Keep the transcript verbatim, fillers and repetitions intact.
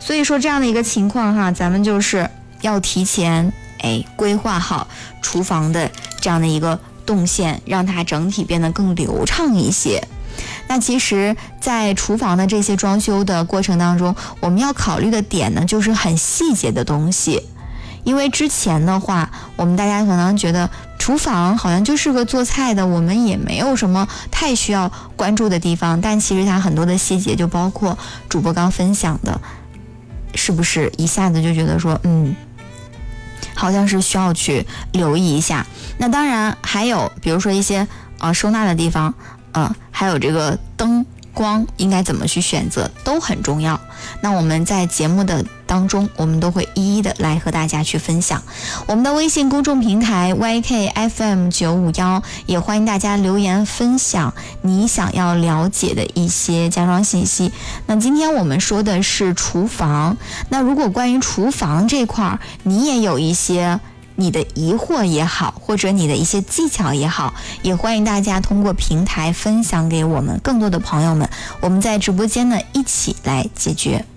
所以说这样的一个情况哈，咱们就是要提前哎规划好厨房的这样的一个动线，让它整体变得更流畅一些。那其实在厨房的这些装修的过程当中，我们要考虑的点呢，就是很细节的东西。因为之前的话，我们大家可能觉得厨房好像就是个做菜的，我们也没有什么太需要关注的地方，但其实它很多的细节，就包括主播刚分享的，是不是一下子就觉得说嗯好像是需要去留意一下。那当然还有比如说一些呃收纳的地方，呃还有这个灯光应该怎么去选择都很重要。那我们在节目的当中，我们都会一一的来和大家去分享。我们的微信公众平台 Y K F M 九五一，也欢迎大家留言分享你想要了解的一些家装信息。那今天我们说的是厨房，那如果关于厨房这块你也有一些你的疑惑也好，或者你的一些技巧也好，也欢迎大家通过平台分享给我们更多的朋友们，我们在直播间呢一起来解决。